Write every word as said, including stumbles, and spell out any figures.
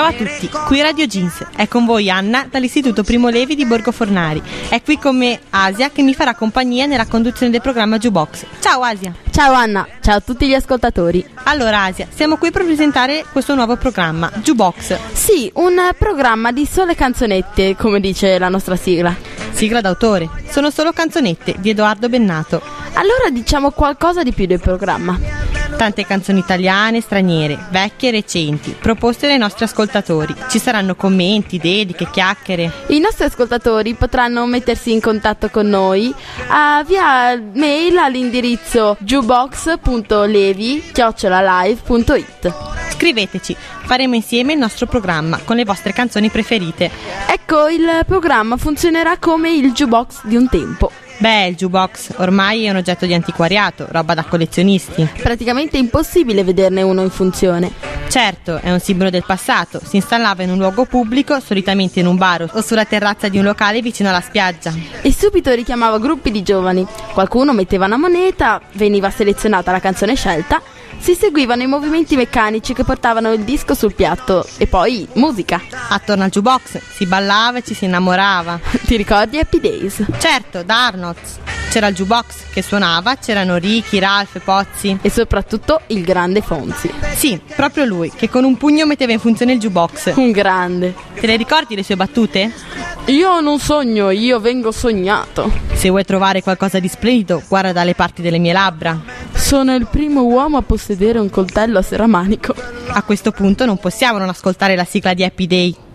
Ciao a tutti, qui Radio Jeans. È con voi Anna dall'Istituto Primo Levi di Borgo Fornari. È qui con me Asia che mi farà compagnia nella conduzione del programma Jukebox. Ciao Asia. Ciao Anna, ciao a tutti gli ascoltatori. Allora Asia, siamo qui per presentare questo nuovo programma, Jukebox. Sì, un programma di sole canzonette, come dice la nostra sigla. Sigla d'autore. Sono solo canzonette di Edoardo Bennato. Allora diciamo qualcosa di più del programma. Tante canzoni italiane, straniere, vecchie e recenti, proposte dai nostri ascoltatori. Ci saranno commenti, dediche, chiacchiere. I nostri ascoltatori potranno mettersi in contatto con noi uh, via mail all'indirizzo jukebox punto levi chiocciola live punto it. Scriveteci, faremo insieme il nostro programma con le vostre canzoni preferite. Ecco, il programma funzionerà come il jukebox di un tempo. Beh, il jukebox ormai è un oggetto di antiquariato, roba da collezionisti. Praticamente impossibile vederne uno in funzione. Certo, è un simbolo del passato. Si installava in un luogo pubblico, solitamente in un bar o sulla terrazza di un locale vicino alla spiaggia. E subito richiamava gruppi di giovani. Qualcuno metteva una moneta, veniva selezionata la canzone scelta, si seguivano i movimenti meccanici che portavano il disco sul piatto e poi musica. Attorno al jukebox si ballava e ci si innamorava. Ti ricordi Happy Days? Certo, da Arnold. C'era il jukebox che suonava, c'erano Ricky, Ralph, Pozzi e soprattutto il grande Fonzi. Sì, proprio lui, che con un pugno metteva in funzione il jukebox. Un grande. Te le ricordi le sue battute? Io non sogno, io vengo sognato. Se vuoi trovare qualcosa di splendido, guarda dalle parti delle mie labbra. Sono il primo uomo a possedere un coltello a serramanico. A questo punto non possiamo non ascoltare la sigla di Happy Day.